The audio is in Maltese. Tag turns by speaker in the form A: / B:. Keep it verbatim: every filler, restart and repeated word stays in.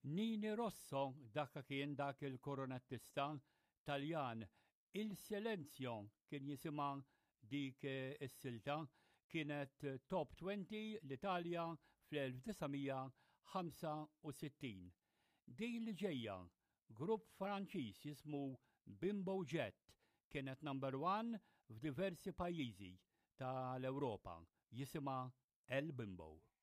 A: Nini Rosso dakka kien dak il-koronattista Taljan Il Silenzio kien jisimha dik is-silta kienet top twenty l-Italja fl-1965. Din li ġejja grupp Franċiż jismu Bimbo Jet kienet number one f'diversi pajjiżi tal-Ewropa jisimha El Bimbo.